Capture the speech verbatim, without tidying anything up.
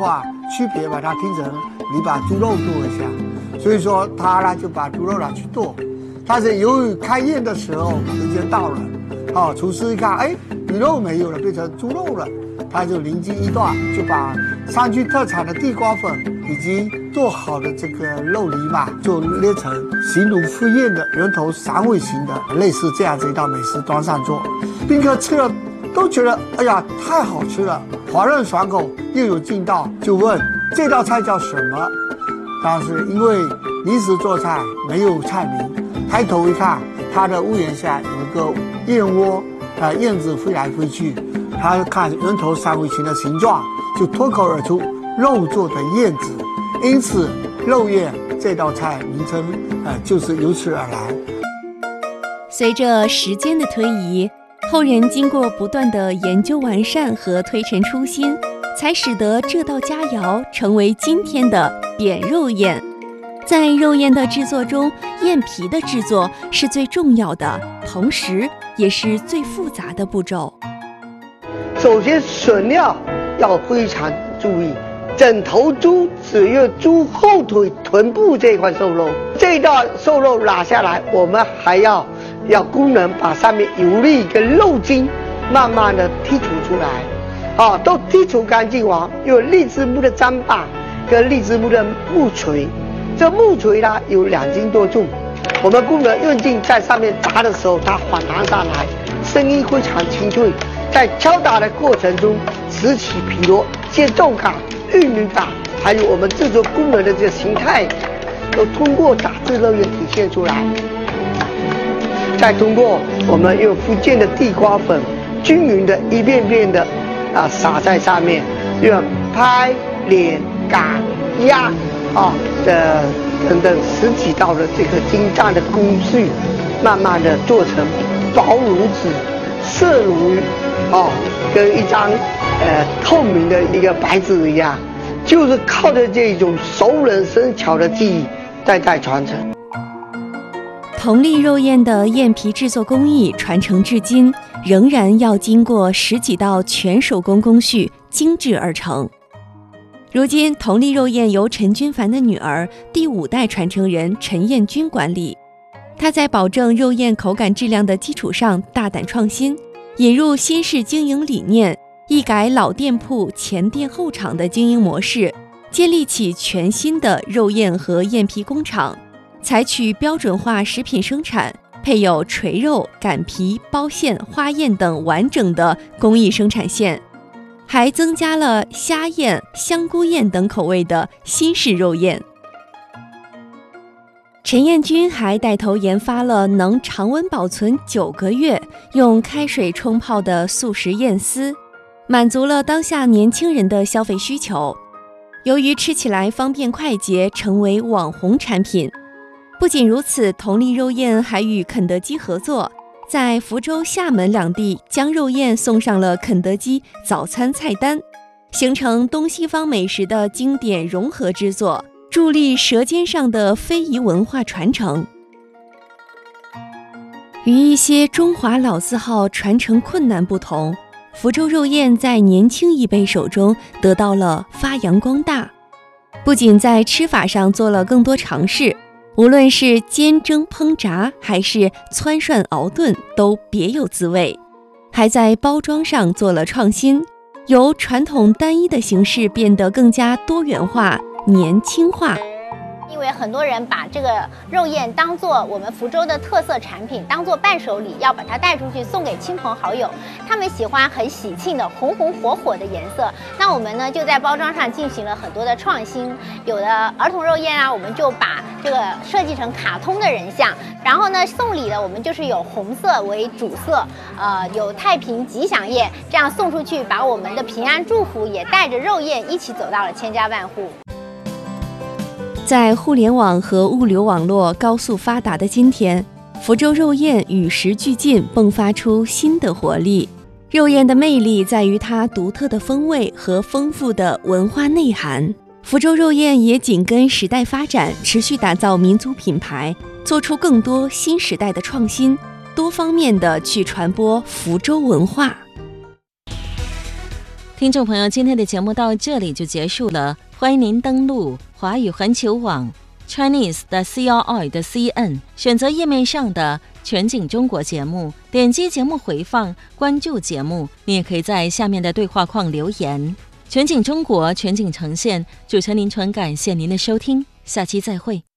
话，区别把它听成你把猪肉剁一下，所以说他呢就把猪肉拿去剁。但是由于开宴的时候时间到了，哦，厨师一看，哎，鱼肉没有了，变成猪肉了，他就灵机一动，就把山区特产的地瓜粉以及做好的这个肉泥嘛，就捏成形如赴宴的人头三尾形的，类似这样子一道美食端上桌。宾客吃了都觉得，哎呀，太好吃了，滑润爽口，又有劲道，就问这道菜叫什么？但是因为临时做菜没有菜名，抬头一看，他的屋檐下有一个燕窝，啊，燕子飞来飞去，他看人头三尾形的形状，就脱口而出肉做的燕子，因此肉燕这道菜名称，呃，就是由此而来。 随着时间的推移，后人经过不断的研究完善和推陈出新，才使得这道佳肴成为今天的扁肉燕。在肉燕的制作中，燕皮的制作是最重要的，同时也是最复杂的步骤。 首先笋料要非常注意，整头猪只用猪后腿臀部这一块瘦肉，这一道瘦肉拿下来，我们还要要工人把上面油粒跟肉筋慢慢的剔除出来，啊，都剔除干净完，用荔枝木的砧板跟荔枝木的木锤，这木锤呢有两斤多重，我们工人用劲在上面砸的时候，它反弹上来，声音非常清脆。在敲打的过程中，此起彼落，节奏感、韵律感，还有我们制作工人的这个形态，都通过打制肉燕体现出来。再通过我们用福建的地瓜粉，均匀的一遍遍的啊撒在上面，用拍、碾、擀、压啊的等等十几道的这个精湛的工序，慢慢的做成薄如纸、色如哦，跟一张呃透明的一个白纸一样，就是靠着这种熟能生巧的技艺代代传承。 同利肉燕的燕皮制作工艺传承至今，仍然要经过十几道全手工工序精制而成。如今，同利肉燕由陈君凡的女儿第五代传承人陈燕君管理。她在保证肉燕口感质量的基础上大胆创新，引入新式经营理念，一改老店铺前店后厂的经营模式，建立起全新的肉燕和燕皮工厂，采取标准化食品生产，配有锤肉、擀皮、包馅、花燕等完整的工艺生产线，还增加了虾燕、香菇燕等口味的新式肉燕。陈燕君还带头研发了能常温保存九个月、用开水冲泡的速食燕丝，满足了当下年轻人的消费需求。由于吃起来方便快捷，成为网红产品。不仅如此，同利肉燕还与肯德基合作，在福州、厦门两地将肉燕送上了肯德基早餐菜单，形成东西方美食的经典融合之作，助力舌尖上的非遗文化传承。与一些中华老字号传承困难不同，福州肉燕在年轻一辈手中得到了发扬光大，不仅在吃法上做了更多尝试，无论是煎蒸烹炸还是汆涮熬炖都别有滋味，还在包装上做了创新，由传统单一的形式变得更加多元化、年轻化。 因为很多人把这个肉燕当做我们福州的特色产品，当做伴手礼，要把它带出去送给亲朋好友。他们喜欢很喜庆的红红火火的颜色，那我们呢就在包装上进行了很多的创新。有的儿童肉燕啊，我们就把这个设计成卡通的人像，然后呢送礼的我们就是有红色为主色，呃，有太平吉祥燕，这样送出去，把我们的平安祝福也带着肉燕一起走到了千家万户。 在互联网和物流网络高速发达的今天，福州肉燕与时俱进，迸发出新的活力。肉燕的魅力在于它独特的风味和丰富的文化内涵。福州肉燕也紧跟时代发展，持续打造民族品牌，做出更多新时代的创新，多方面的去传播福州文化。 听众朋友，今天的节目到这里就结束了，欢迎您登录华语环球网 Chinese 的 C R I 的 C N， 选择页面上的全景中国节目，点击节目回放，关注节目。你也可以在下面的对话框留言。全景中国，全景呈现，主持人林纯，感谢您的收听，下期再会。